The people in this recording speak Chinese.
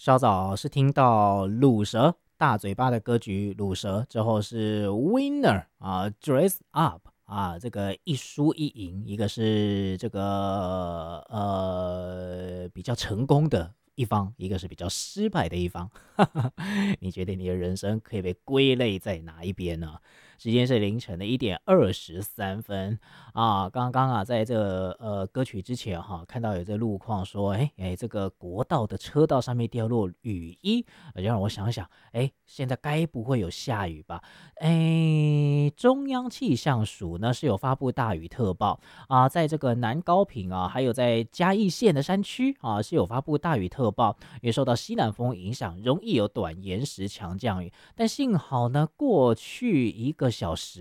稍早是听到鲁蛇大嘴巴的歌曲《鲁蛇》，之后是 Winner 啊，Dress Up 啊，这个一输一赢，一个是这个比较成功的一方，一个是比较失败的一方。你觉得你的人生可以被归类在哪一边呢？时间是凌晨的1:23啊，刚刚啊，在这个歌曲之前哈，看到有这路况说，这个国道的车道上面掉落雨衣，就让我想想，现在该不会有下雨吧？中央气象署呢是有发布大雨特报啊，在这个南高屏啊，还有在嘉义县的山区啊，是有发布大雨特报，也受到西南风影响，容易有短延时强降雨。但幸好呢，过去1个小时